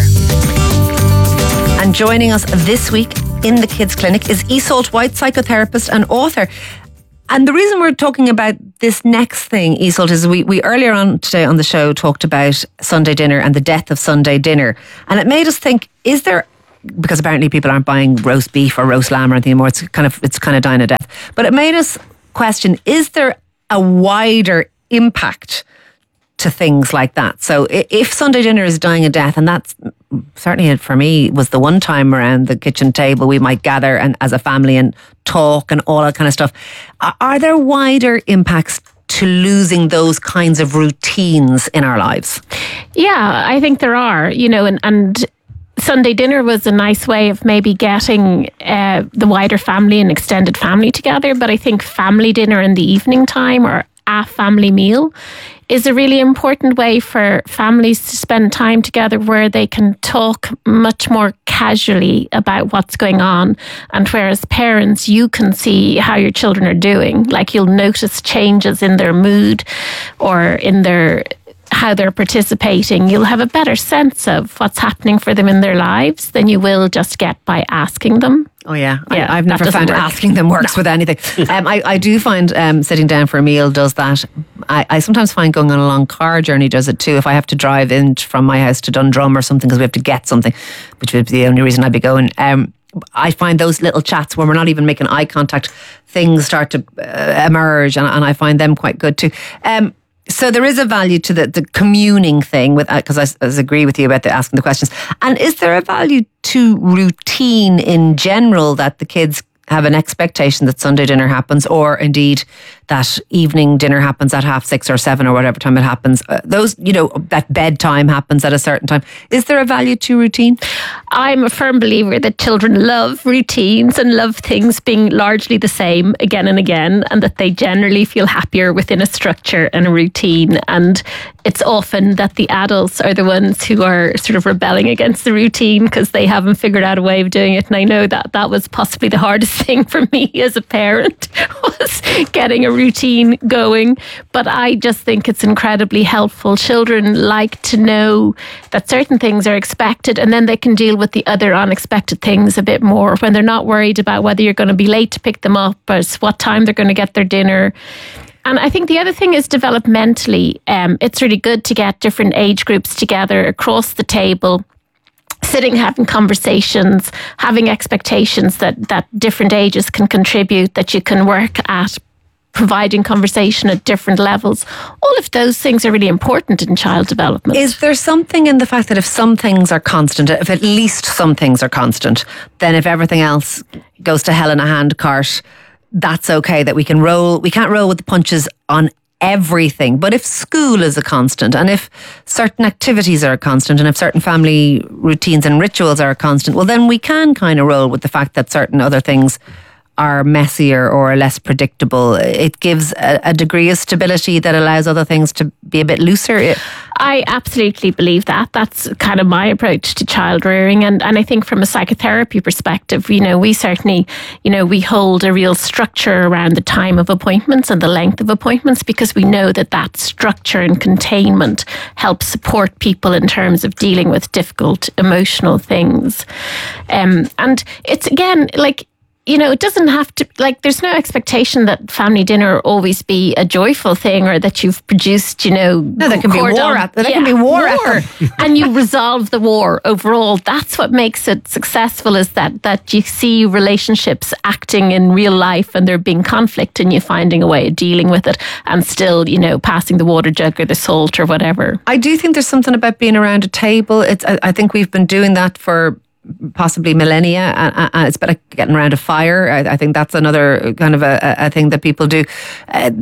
And joining us this week in the Kids Clinic is Iseult White, psychotherapist and author. And the reason we're talking about this next thing, Iseult, is we, we earlier on today on the show talked about Sunday dinner and the death of Sunday dinner. And it made us think, is there, because apparently people aren't buying roast beef or roast lamb or anything anymore, it's kind of, it's kind of dying a death. But it made us question, is there a wider impact to things like that? So if Sunday dinner is dying a death, and that's certainly for me was the one time around the kitchen table we might gather and as a family and talk and all that kind of stuff, are there wider impacts to losing those kinds of routines in our lives? Yeah, I think there are, you know, and, and Sunday dinner was a nice way of maybe getting uh, the wider family and extended family together. But I think family dinner in the evening time or a family meal is a really important way for families to spend time together where they can talk much more casually about what's going on. And whereas parents, you can see how your children are doing. Like you'll notice changes in their mood or in their how they're participating. You'll have a better sense of what's happening for them in their lives than you will just get by asking them. Oh yeah, yeah I, I've never found work. asking them works no. with anything. um, I, I do find um, sitting down for a meal does that. I, I sometimes find going on a long car journey does it too. If I have to drive in from my house to Dundrum or something because we have to get something, which would be the only reason I'd be going. Um, I find those little chats where we're not even making eye contact, things start to uh, emerge, and, and I find them quite good too. Um, So there is a value to the, the communing thing, with because I, I agree with you about the asking the questions. And is there a value to routine in general, that the kids have an expectation that Sunday dinner happens, or indeed that evening dinner happens at half six or seven or whatever time it happens? Uh, those, you know, that bedtime happens at a certain time. Is there a value to routine? I'm a firm believer that children love routines and love things being largely the same again and again, and that they generally feel happier within a structure and a routine. And it's often that the adults are the ones who are sort of rebelling against the routine because they haven't figured out a way of doing it. And I know that that was possibly the hardest thing for me as a parent, was getting a routine going. But I just think it's incredibly helpful. Children like to know that certain things are expected, and then they can deal with the other unexpected things a bit more when they're not worried about whether you're going to be late to pick them up or what time they're going to get their dinner. And I think the other thing is developmentally, um, it's really good to get different age groups together across the table, sitting, having conversations, having expectations that, that different ages can contribute, that you can work at providing conversation at different levels. All of those things are really important in child development. Is there something in the fact that if some things are constant, if at least some things are constant, then if everything else goes to hell in a handcart, that's okay, that we can roll, we can't roll with the punches on everything. But if school is a constant, and if certain activities are a constant, and if certain family routines and rituals are a constant, well, then we can kind of roll with the fact that certain other things are messier or less predictable. It gives a, a degree of stability that allows other things to be a bit looser. I absolutely believe that. That's kind of my approach to child rearing. And, and I think from a psychotherapy perspective, you know, we certainly, you know, we hold a real structure around the time of appointments and the length of appointments, because we know that that structure and containment helps support people in terms of dealing with difficult emotional things. Um, and it's, again, like, you know, it doesn't have to, like, there's no expectation that family dinner always be a joyful thing, or that you've produced, you know, no, there can be war at, there yeah, can be war, war. And you resolve the war overall. That's what makes it successful, is that that you see relationships acting in real life, and there being conflict, and you finding a way of dealing with it, and still, you know, passing the water jug or the salt or whatever. I do think there's something about being around a table. It's, I, I think we've been doing that for possibly millennia, and, and it's better getting around a fire. I, I think that's another kind of a, a thing that people do. Uh,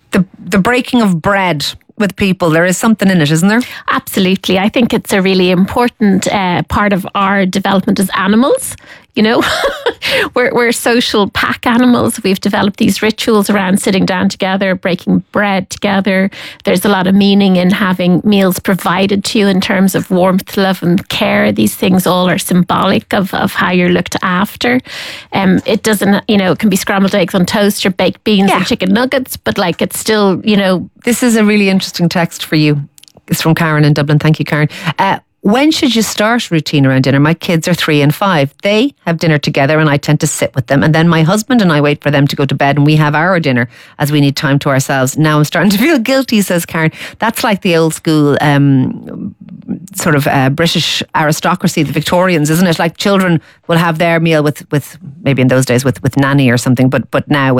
the the breaking of bread with people. There is something in it, isn't there? Absolutely. I think it's a really important uh, part of our development as animals. You know, we're, we're social pack animals. We've developed these rituals around sitting down together, breaking bread together. There's a lot of meaning in having meals provided to you in terms of warmth, love and care. These things all are symbolic of, of how you're looked after. Um, it doesn't, you know, it can be scrambled eggs on toast or baked beans yeah. and chicken nuggets, but like it's still, you know. This is a really interesting text for you. It's from Karen in Dublin. Thank you, Karen. Uh, When should you start routine around dinner? My kids are three and five. They have dinner together and I tend to sit with them. And then my husband and I wait for them to go to bed and we have our dinner as we need time to ourselves. Now I'm starting to feel guilty, says Karen. That's like the old school um, sort of uh, British aristocracy, the Victorians, isn't it? Like children will have their meal with, with maybe in those days with, with nanny or something, but but now